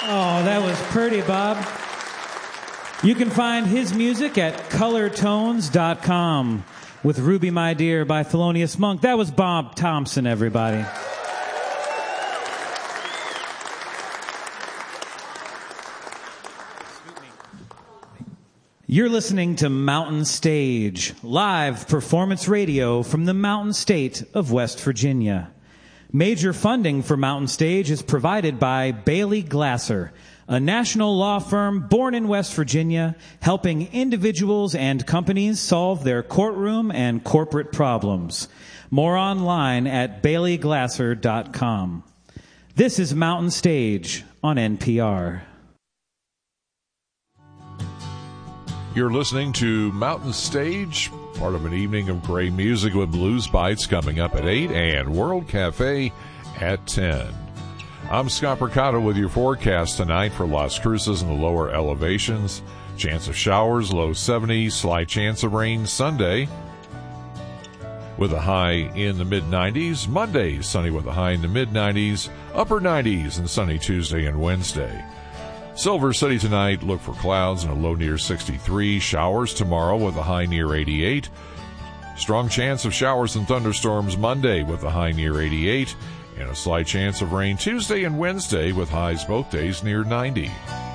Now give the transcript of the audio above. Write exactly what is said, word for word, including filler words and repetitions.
Oh, that was pretty, Bob. You can find his music at color tones dot com with Ruby My Dear by Thelonious Monk. That was Bob Thompson, everybody. You're listening to Mountain Stage, live performance radio from the Mountain State of West Virginia. Major funding for Mountain Stage is provided by Bailey Glasser, a national law firm born in West Virginia, helping individuals and companies solve their courtroom and corporate problems. More online at bailey glasser dot com. This is Mountain Stage on N P R. You're listening to Mountain Stage, part of an evening of great music with Blues Bites coming up at eight and World Cafe at ten. I'm Scott Percato with your forecast tonight for Las Cruces and the lower elevations. Chance of showers, low seventies, slight chance of rain Sunday with a high in the mid nineties. Monday, sunny with a high in the mid nineties, upper nineties, and sunny Tuesday and Wednesday. Silver City tonight, look for clouds and a low near sixty-three. Showers tomorrow with a high near eighty-eight. Strong chance of showers and thunderstorms Monday with a high near eighty-eight. And a slight chance of rain Tuesday and Wednesday with highs both days near ninety.